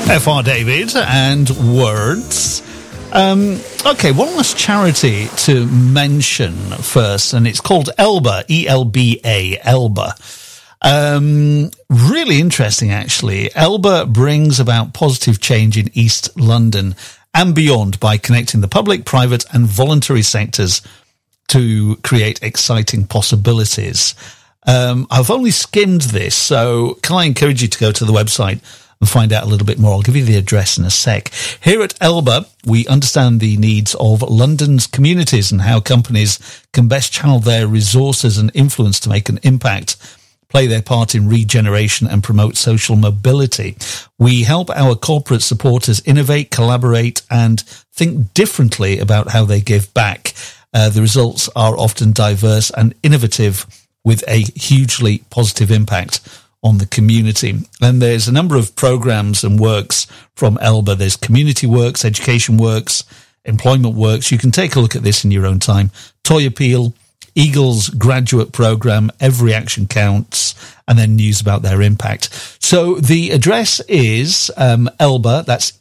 F.R. David and Words. Okay, one last charity to mention first, and it's called Elba, E-L-B-A, Elba. Really interesting, actually. Elba brings about positive change in East London and beyond by connecting the public, private and voluntary sectors to create exciting possibilities. I've only skimmed this, so can I encourage you to go to the website and find out a little bit more? I'll give you the address in a sec. Here at Elba, we understand the needs of London's communities and how companies can best channel their resources and influence to make an impact, play their part in regeneration and promote social mobility. We help our corporate supporters innovate, collaborate and think differently about how they give back. The results are often diverse and innovative with a hugely positive impact on the community. And there's a number of programs and works from Elba. There's community works, education works, employment works. You can take a look at this in your own time. Toy Appeal, Eagles graduate program, Every Action Counts, and then news about their impact. So the address is Elba, that's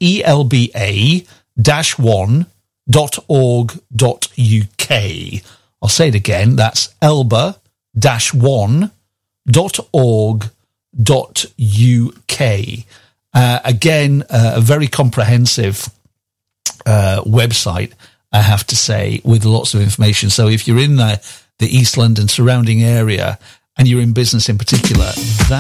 elba-1.org.uk. I'll say it again, that's elba-1.org.uk. Again, a very comprehensive website, I have to say, with lots of information. So if you're in the East London surrounding area and you're in business in particular, that